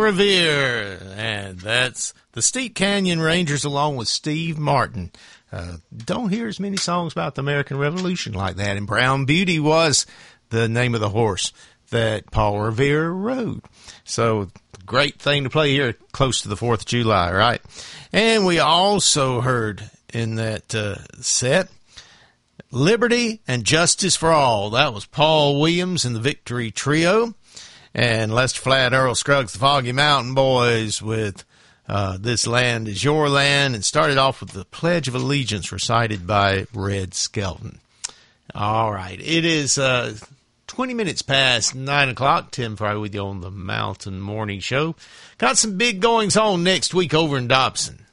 Revere, and that's the Steep Canyon Rangers along with Steve Martin. Don't hear as many songs about the American Revolution like that, and Brown Beauty was the name of the horse that Paul Revere rode. So, great thing to play here close to the 4th of July, right? And we also heard in that set, Liberty and Justice for All. That was Paul Williams and the Victory Trio. And Lester Flatt, Earl Scruggs, the Foggy Mountain Boys with This Land Is Your Land, and started off with the Pledge of Allegiance recited by Red Skelton. All right, it is 20 minutes past 9 o'clock. Tim Fry with you on the Mountain Morning Show. Got some big goings on next week over in Dobson.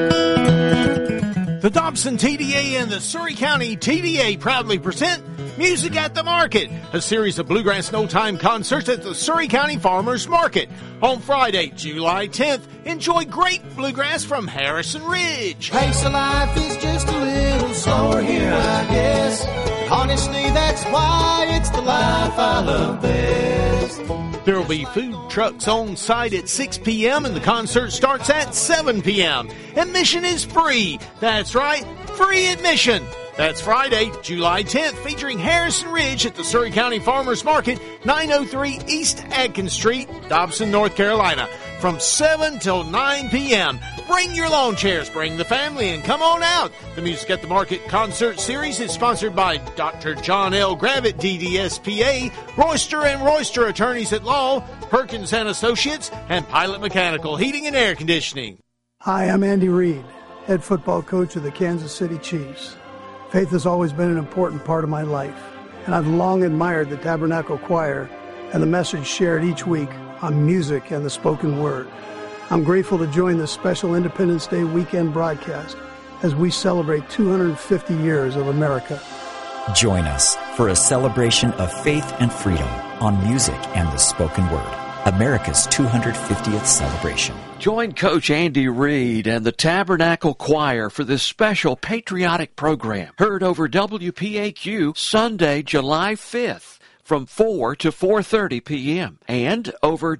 The Dobson TDA and the Surry County TDA proudly present Music at the Market, a series of bluegrass no-time concerts at the Surry County Farmers Market. On Friday, July 10th, enjoy great bluegrass from Harrison Ridge. Pace of life is just a little slower here, I guess. Honestly, that's why it's the life I love best. There will be food trucks on site at 6 p.m. and the concert starts at 7 p.m. Admission is free. That's right, free admission. That's Friday, July 10th, featuring Harrison Ridge at the Surry County Farmers Market, 903 East Adkins Street, Dobson, North Carolina, from 7 till 9 p.m. Bring your lawn chairs, bring the family, and come on out. The Music at the Market concert series is sponsored by Dr. John L. Gravitt, DDSPA, Royster & Royster Attorneys at Law, Perkins & Associates, and Pilot Mechanical Heating and Air Conditioning. Hi, I'm Andy Reid, head football coach of the Kansas City Chiefs. Faith has always been an important part of my life, and I've long admired the Tabernacle Choir and the message shared each week on music and the spoken word. I'm grateful to join this special Independence Day weekend broadcast as we celebrate 250 years of America. Join us for a celebration of faith and freedom on music and the spoken word. America's 250th celebration. Join Coach Andy Reid and the Tabernacle Choir for this special patriotic program. Heard over WPAQ Sunday, July 5th from 4 to 4:30 p.m. and over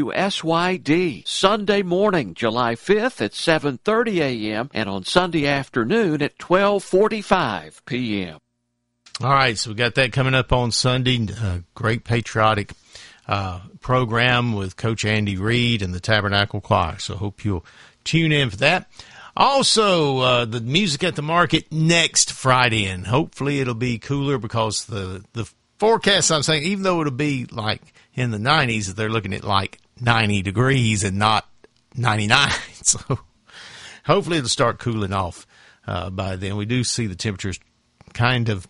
WSYD Sunday morning, July 5th at 7:30 a.m. and on Sunday afternoon at 12:45 p.m. All right, so we got that coming up on Sunday. Great patriotic program with Coach Andy Reid and the Tabernacle Choir. So hope you'll tune in for that. Also, the Music at the Market next Friday, and hopefully it'll be cooler because the forecast I'm saying, even though it'll be like in the 90s, they're looking at like 90 degrees and not 99. So hopefully it'll start cooling off by then. We do see the temperatures kind of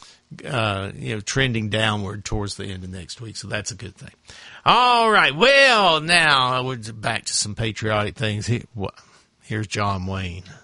trending downward towards the end of next week, so that's a good thing. All right, well, now we're back to some patriotic things. Here's John Wayne.